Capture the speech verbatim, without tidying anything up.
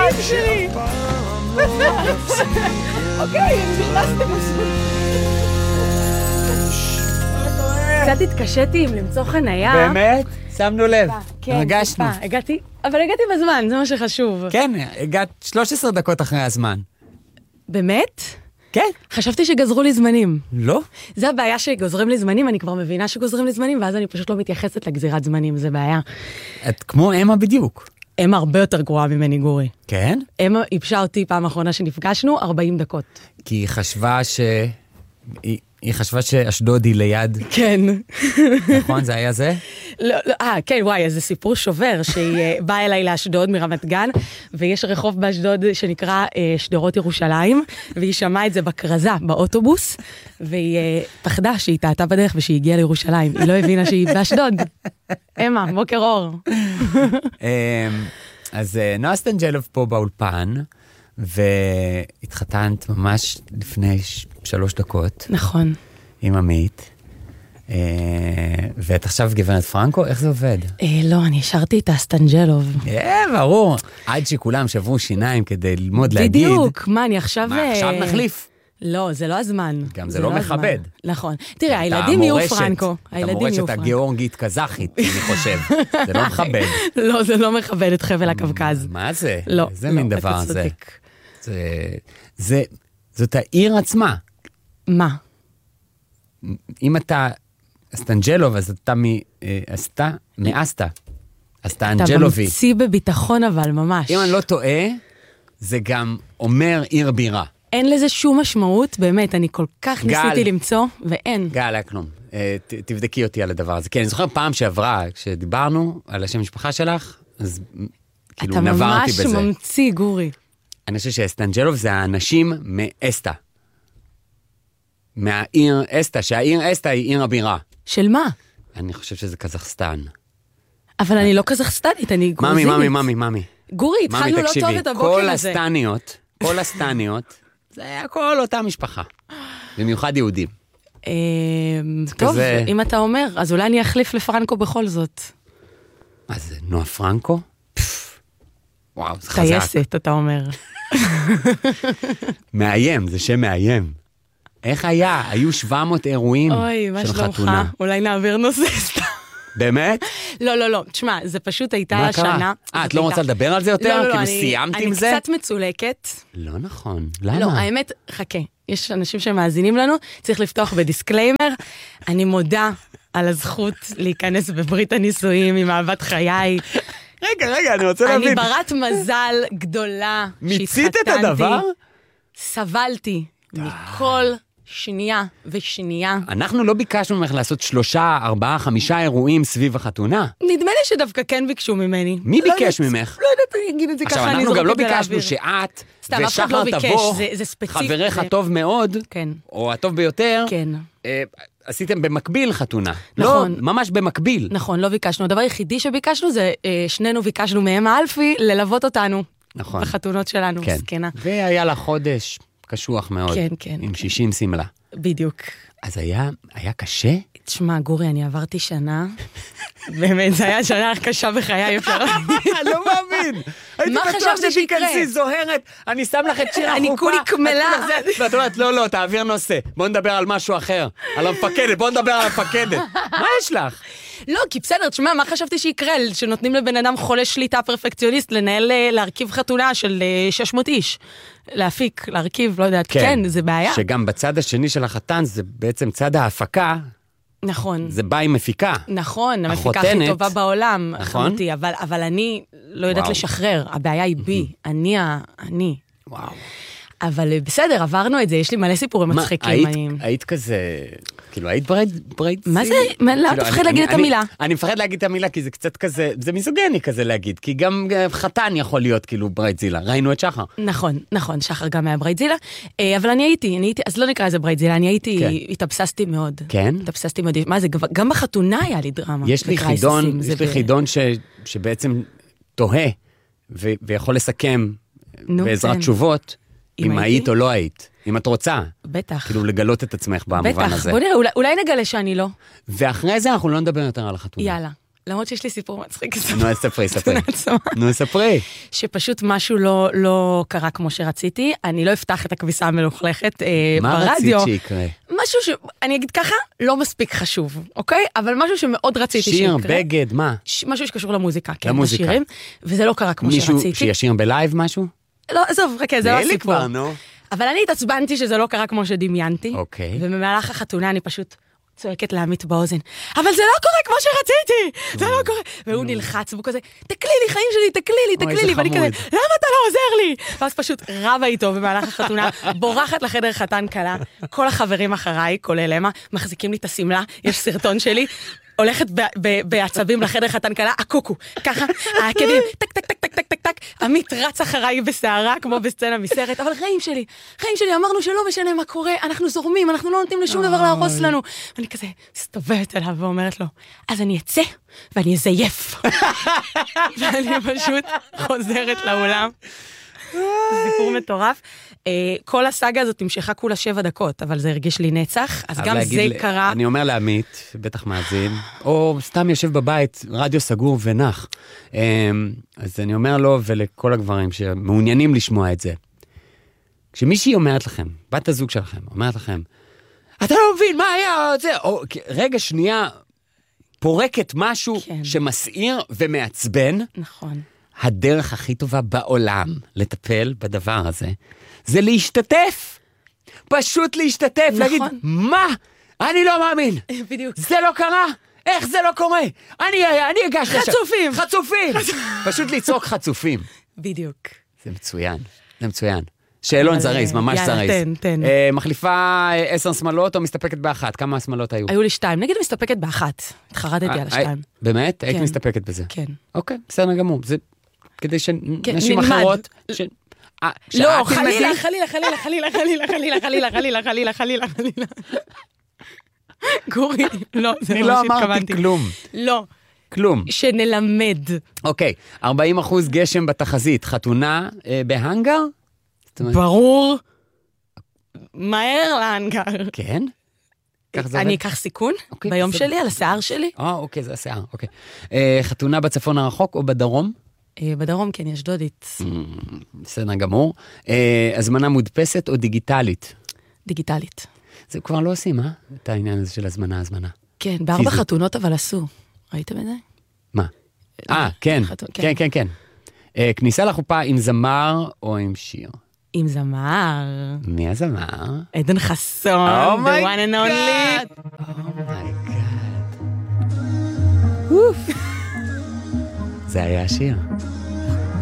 החיים שלי. אוקיי, נכנסתם משהו. קצת התקשיתי עם למצוא חנייה. באמת? שמנו לב. הרגשנו. הגעתי, אבל הגעתי בזמן, זה מה שחשוב. כן, הגעת שלוש עשרה דקות אחרי הזמן. באמת? כן. חשבתי שגזרו לי זמנים. לא? זה הבעיה שגוזרים לי זמנים, אני כבר מבינה שגוזרים לי זמנים, ואז אני פשוט לא מתייחסת לגזירת זמנים, זה בעיה. את כמו אמה בדיוק. אמה הרבה יותר גרועה ממני, גורי. כן? אמה איפשה אותי פעם האחרונה שנפגשנו, ארבעים דקות. כי היא חשבה ש... היא, היא חשבה שאשדוד היא ליד. כן. נכון, זה היה זה? לא, לא, אה, כן, וואי, זה סיפור שובר, שהיא באה אליי לאשדוד מרמת גן, ויש רחוב באשדוד שנקרא אה, שדרות ירושלים, והיא שמעה את זה בקרזה, באוטובוס, והיא אה, פחדה שהיא טעתה בדרך ושהיא הגיעה לירושלים. היא לא הבינה שהיא באשדוד. אמה, בוקר אור. אז נועה סטנג'לוב פה באולפן, והתחתנת ממש לפני שלוש דקות. נכון. עם עמית. ואת עכשיו גברת פרנקו, איך זה עובד? לא, אני השארתי את הסטנג'לוב. אה, ברור. עד שכולם שברו שיניים כדי ללמוד להגיד. בדיוק, מה, אני עכשיו... מה, עכשיו נחליף? לא, זה לא הזמן. גם זה לא מכבד. נכון. תראה, הילדים יהיו פרנקו. את המורשת הגיאורגית קזחית, אני חושב. זה לא מכבד. לא, זה לא מכבד את חבל הקווקז. מה זה? לא, איזה מין דבר זה? זה, זאת העיר עצמה. מה? אם אתה סטנג'לוב, אז אתה מאסתה, מאסתה. הסטנג'לובי. אתה ממציא בביטחון אבל, ממש. אם אני לא טועה, זה גם אומר עיר בירה. אין לזה שום משמעות, באמת, אני כל כך ניסיתי למצוא, ואין. גל, היה כלום. תבדקי אותי על הדבר הזה. כי אני זוכר פעם שעברה, כשדיברנו על השם משפחה שלך, אז כאילו נברתי בזה. אתה ממש ממציא, גורי. אני חושב שהסטנג'לוב זה האנשים מאסתה. מהעיר אסתה, שהעיר אסתה היא עיר הבירה. של מה? אני חושב שזה קזחסטן. אבל אני לא קזחסטנית, אני גרוזינית. ממי, ממי, ממי, ממי. גורי, התחלנו לא טוב את הבוקר כל הזה. הסטניות, כל הסטניות, זה היה כל אותה משפחה. במיוחד יהודים. טוב, אם אתה אומר, אז אולי אני אחליף לפרנקו בכל זאת. מה זה, נועה פרנקו? וואו, זה חזק. טייסת, אתה אומר. מאיים, זה שם מאיים. איך היה? היו שבע מאות אירועים של חתונה. אוי, מה שלומך? אולי נעביר נושא סתם. באמת? לא, לא, לא. תשמע, זה פשוט הייתה השנה. אה, את לא רוצה לדבר על זה יותר? לא, לא, כאילו סיימת עם זה? אני קצת מצולקת. לא נכון. למה? לא, האמת, חכה. יש אנשים שמאזינים לנו, צריך לפתוח בדיסקליימר. אני מודה על הזכות להיכנס בברית הנישואים עם אהבת חיי. רגע, רגע, אני רוצה להבין. אני ברת מזל גדולה שהתחתנתי. מיצית את הדבר? סבלתי מכל שנייה ושנייה. אנחנו לא ביקשנו ממך לעשות שלושה, ארבעה, חמישה אירועים סביב החתונה. נדמה לי שדווקא כן ביקשו ממני. מי ביקש ממך? לא יודעת, אני אגיד את זה ככה, אני זורקת עכשיו, אנחנו גם לא את ביקשנו שאת ושחר תבוא, זה ספציפי. חברך הטוב מאוד, או הטוב ביותר, כן. עשיתם במקביל חתונה. נכון. לא, ממש במקביל. נכון, לא ביקשנו. הדבר היחידי שביקשנו זה, שנינו ביקשנו מהם האלפי ללוות אותנו. נכון. בחתונות שלנו, כן. סקנה. והיה לה חודש קשוח מאוד. כן, כן. עם שישים סמלה. בדיוק. אז היה, היה קשה? תשמע, גורי, אני עברתי שנה. באמת, זה היה שנה קשה בחיי, אפשר להגיד. לא מאמין. מה חשבת שיקרה? תיכנסי, זוהרת, אני שם לך את שיר החופה. אני כולי קמלה. ואת אומרת, לא, לא, תעביר נושא. בוא נדבר על משהו אחר. על המפקדת, בוא נדבר על המפקדת. מה יש לך? לא, כי בסדר, תשמע, מה חשבתי שיקרה? שנותנים לבן אדם חולה שליטה פרפקציוניסט, לנהל, להרכיב חתונה של שש מאות איש. להפיק, להרכיב, לא יודעת, כן, זה בעיה. שגם בצד השני של החתן, זה בעצם צד ההפקה. נכון. זה בא עם מפיקה. נכון, המפיקה הכי טובה בעולם. נכון. חמותי, אבל, אבל אני לא יודעת לשחרר. הבעיה היא בי. אני ה... אני. וואו. אבל בסדר, עברנו את זה, יש לי מלא סיפורים מצחיקים. מה, היית כזה, כאילו, היית ברייד? מה זה? למה אתה מפחד להגיד את המילה? אני מפחד להגיד את המילה, כי זה קצת כזה, זה מיזוגני כזה להגיד, כי גם חתן יכול להיות כאילו בריידזילה, ראינו את שחר. נכון, נכון, שחר גם היה בריידזילה, אבל אני הייתי, אני הייתי, אז לא נקרא איזה בריידזילה, אני הייתי, התאבססתי מאוד. כן? התאבססתי מאוד, מה זה, גם בחתונה היה לי דרמה. יש לי חידון, יש לי חידון שבעצם תוהה, ויכול לסכם בעזרת תשובות, אם היית או לא היית, אם את רוצה. בטח. כאילו לגלות את עצמך במובן הזה. בטח, בוא נראה, אולי, אולי נגלה שאני לא. ואחרי זה אנחנו לא נדבר יותר על החתונה. יאללה. למרות שיש לי סיפור מצחיק. נו, אז ספרי, ספרי. נו, ספרי. שפשוט משהו לא, לא קרה כמו שרציתי, אני לא אפתח את הכביסה המלוכלכת אה, מה ברדיו. מה רצית שיקרה? משהו ש... אני אגיד ככה, לא מספיק חשוב, אוקיי? אבל משהו שמאוד רציתי שיר, שיקרה. בגד, מה? ש... משהו שקשור למוזיקה, כן, למוזיקה. בשירים, וזה לא קרה כמו מישהו שרציתי. מישהו שישיר בלייב משהו? לא, עזוב, חכה, זה לא הסיפור. כבר, נו. אבל אני התעצבנתי שזה לא קרה כמו שדמיינתי. אוקיי. ובמהלך החתונה אני פשוט צועקת לעמית באוזן, אבל זה לא קורה כמו שרציתי, זה לא קורה. והוא נלחץ, והוא כזה, תקלי לי, חיים שלי, תקלי לי, תקלי לי, ואני כזה, למה אתה לא עוזר לי? ואז פשוט רבה איתו במהלך החתונה, בורחת לחדר חתן קלה, כל החברים אחריי, כולל אמה, מחזיקים לי את הסמלה, יש סרטון שלי, הולכת בעצבים לחדר חתן קלה, הקוקו, ככה, העקבים, טק, טק, טק, טק, טק, טק, טק, עמית רץ אחריי בסערה, כמו בסצנה מסרט, אבל חיים שלי, חיים שלי, אמרנו שלא משנה מה קורה, אנחנו זורמים, אנחנו לא נותנים לשום דבר להרוס לנו. ואני כזה מסתובבת אליו ואומרת לו, אז אני אצא ואני אזייף. ואני פשוט חוזרת לאולם. סיפור מטורף. כל הסאגה הזאת המשכה כולה שבע דקות, אבל זה הרגיש לי נצח, אז גם זה קרה. אני אומר לעמית, בטח מאזין, או סתם יושב בבית, רדיו סגור ונח. אז אני אומר לו ולכל הגברים שמעוניינים לשמוע את זה. כשמישהי אומרת לכם, בת הזוג שלכם, אומרת לכם, אתה לא מבין מה היה זה, או רגע שנייה פורקת משהו שמסעיר ומעצבן. נכון. הדרך הכי טובה בעולם לטפל בדבר הזה, זה להשתתף. פשוט להשתתף, נכון. להגיד, מה? אני לא מאמין. בדיוק. זה לא קרה? איך זה לא קורה? אני, אני אגש לשם. חצופים. חצופים. פשוט לצעוק חצופים. בדיוק. זה מצוין, זה מצוין. שאלון זרז, ממש יאללה, זרז. תן, תן. מחליפה עשר שמלות או מסתפקת באחת? כמה שמלות היו? היו לי שתיים. נגיד מסתפקת באחת. התחרדתי על השתיים. באמת? היית מסתפקת בזה? כן. אוקיי, בסדר גמור. זה כדי שנשים אחרות... לא, חלילה, חלילה, חלילה, חלילה, חלילה, חלילה, חלילה, חלילה, חלילה, חלילה, חלילה. גורי, לא, זה לא אמרתי כלום. לא. כלום. שנלמד. אוקיי, ארבעים אחוז גשם בתחזית, חתונה בהנגר? ברור. מהר להנגר. כן? אני אקח סיכון ביום שלי, על השיער שלי. אה, אוקיי, זה השיער, אוקיי. חתונה בצפון הרחוק או בדרום? בדרום, כן, יש דודית. בסדר גמור. הזמנה מודפסת או דיגיטלית? דיגיטלית. זה כבר לא עושים, אה? את העניין הזה של הזמנה, הזמנה. כן, בארבע חתונות אבל עשו. ראיתם את זה? מה? אה, כן, כן, כן, כן. כניסה לחופה עם זמר או עם שיר? עם זמר. מי הזמר? עדן חסון. Oh my the one and only. God. Oh my God. זה היה השיר.